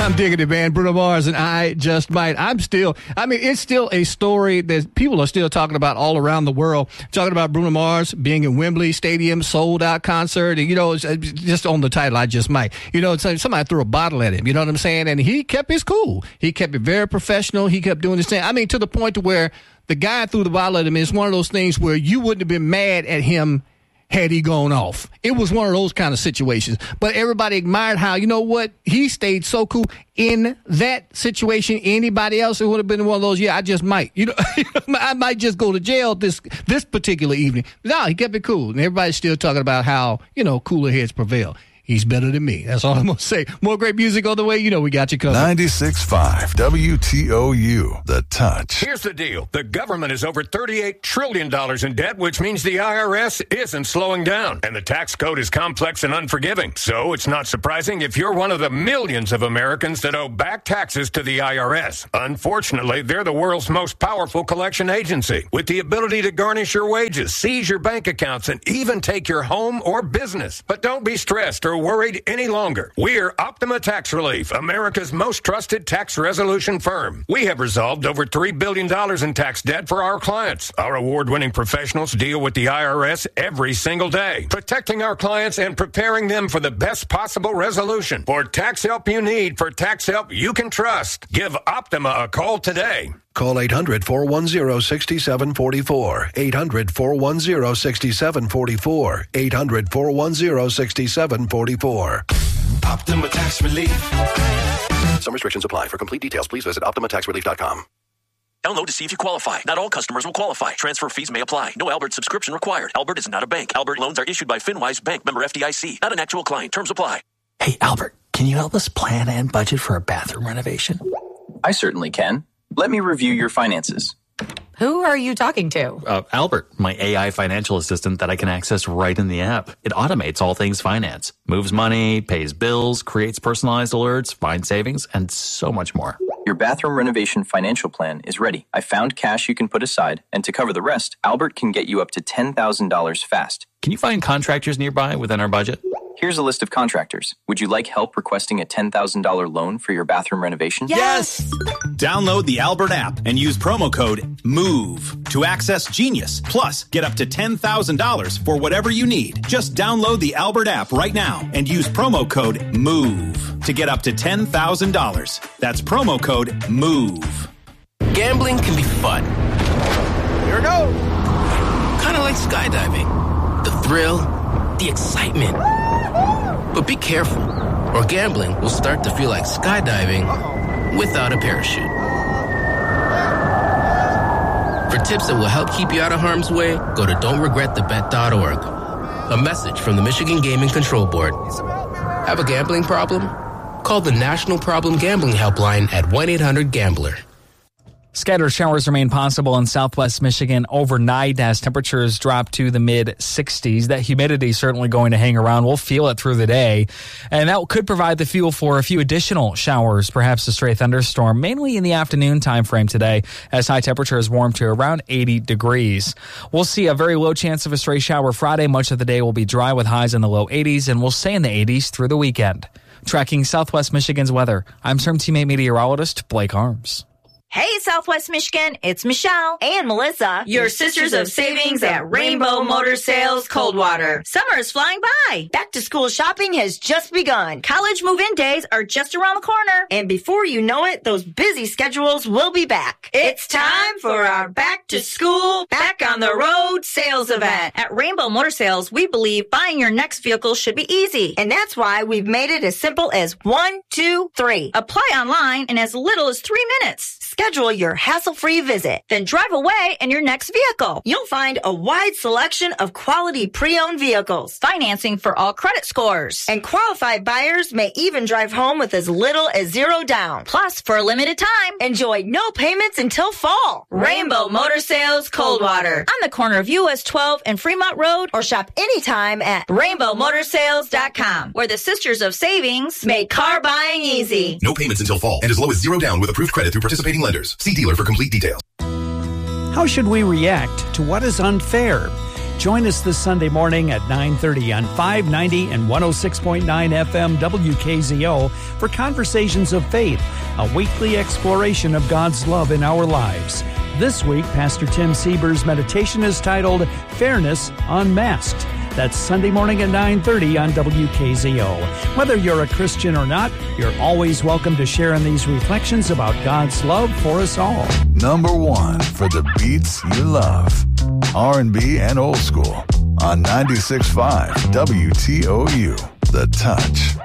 I'm digging it, man. Bruno Mars and I Just Might. It's still a story that people are still talking about all around the world. Talking about Bruno Mars being in Wembley Stadium, sold out concert. And, it's just on the title, I Just Might. Somebody threw a bottle at him. You know what I'm saying? And he kept his cool. He kept it very professional. He kept doing his thing. To the point to where the guy threw the bottle at him. It's one of those things where you wouldn't have been mad at him had he gone off. It was one of those kind of situations. But everybody admired how, he stayed so cool in that situation. Anybody else, it would have been one of those, I just might. I might just go to jail this particular evening. No, he kept it cool. And everybody's still talking about how, cooler heads prevail. He's better than me. That's all I'm going to say. More great music on the way. We got you covered. 96.5 WTOU, The Touch. Here's the deal. The government is over $38 trillion in debt, which means the IRS isn't slowing down. And the tax code is complex and unforgiving. So it's not surprising if you're one of the millions of Americans that owe back taxes to the IRS. Unfortunately, they're the world's most powerful collection agency, with the ability to garnish your wages, seize your bank accounts, and even take your home or business. But don't be stressed or worried any longer. We're Optima Tax Relief, America's most trusted tax resolution firm. We have resolved over $3 billion in tax debt for our clients. Our award-winning professionals deal with the IRS every single day, protecting our clients and preparing them for the best possible resolution. For tax help you need, for tax help you can trust, give Optima a call today. Call 800-410-6744. 800-410-6744. 800-410-6744. Optima Tax Relief. Some restrictions apply. For complete details, please visit OptimaTaxRelief.com. Download to see if you qualify. Not all customers will qualify. Transfer fees may apply. No Albert subscription required. Albert is not a bank. Albert loans are issued by FinWise Bank, member FDIC. Not an actual client. Terms apply. Hey, Albert, can you help us plan and budget for a bathroom renovation? I certainly can. Let me review your finances. Who are you talking to? Albert, my AI financial assistant that I can access right in the app. It automates all things finance, moves money, pays bills, creates personalized alerts, finds savings, and so much more. Your bathroom renovation financial plan is ready. I found cash you can put aside, and to cover the rest, Albert can get you up to $10,000 fast. Can you find contractors nearby within our budget? Here's a list of contractors. Would you like help requesting a $10,000 loan for your bathroom renovation? Yes! Download the Albert app and use promo code MOVE to access Genius. Plus, get up to $10,000 for whatever you need. Just download the Albert app right now and use promo code MOVE to get up to $10,000. That's promo code MOVE. Gambling can be fun. Here we go! Kind of like skydiving. The thrill, the excitement. But be careful, or gambling will start to feel like skydiving without a parachute. For tips that will help keep you out of harm's way, go to don'tregretthebet.org. A message from the Michigan Gaming Control Board. Have a gambling problem? Call the National Problem Gambling Helpline at 1-800-GAMBLER. Scattered showers remain possible in southwest Michigan overnight as temperatures drop to the mid-60s. That humidity is certainly going to hang around. We'll feel it through the day. And that could provide the fuel for a few additional showers, perhaps a stray thunderstorm, mainly in the afternoon time frame today as high temperatures warm to around 80 degrees. We'll see a very low chance of a stray shower Friday. Much of the day will be dry with highs in the low 80s, and we'll stay in the 80s through the weekend. Tracking southwest Michigan's weather, I'm Storm Teammate meteorologist Blake Arms. Hey, Southwest Michigan, it's Michelle and Melissa, your sisters of savings at Rainbow Motor Sales Coldwater. Summer is flying by. Back to school shopping has just begun. College move-in days are just around the corner. And before you know it, those busy schedules will be back. It's time for our Back to School, Back on the Road sales event. At Rainbow Motor Sales, we believe buying your next vehicle should be easy. And that's why we've made it as simple as 1, 2, 3. Apply online in as little as 3 minutes. Schedule your hassle-free visit. Then drive away in your next vehicle. You'll find a wide selection of quality pre-owned vehicles. Financing for all credit scores. And qualified buyers may even drive home with as little as $0 down. Plus, for a limited time, enjoy no payments until fall. Rainbow Motor Sales Coldwater. On the corner of US 12 and Fremont Road, or shop anytime at rainbowmotorsales.com, where the Sisters of Savings make car buying easy. No payments until fall and as low as $0 down with approved credit through participating lenders. See dealer for complete details. How should we react to what is unfair? Join us this Sunday morning at 9:30 on 590 and 106.9 FM WKZO for Conversations of Faith, a weekly exploration of God's love in our lives. This week, Pastor Tim Sieber's meditation is titled Fairness Unmasked. That's Sunday morning at 9:30 on WKZO. Whether you're a Christian or not, you're always welcome to share in these reflections about God's love for us all. Number one for the beats you love. R&B and old school on 96.5 WTOU. The Touch.